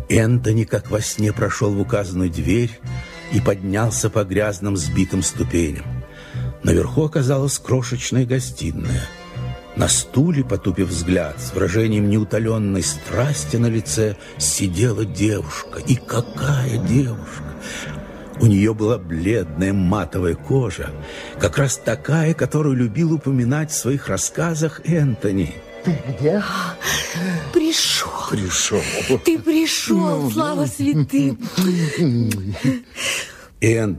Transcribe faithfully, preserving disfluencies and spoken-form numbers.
Энтони, как во сне, прошел в указанную дверь и поднялся по грязным сбитым ступеням. Наверху оказалась крошечная гостиная. На стуле, потупив взгляд, с выражением неутоленной страсти на лице, сидела девушка. И какая девушка! У нее была бледная матовая кожа, как раз такая, которую любил упоминать в своих рассказах Энтони. Ты где? Пришел. Пришел. Ты пришел, слава святым. Энтони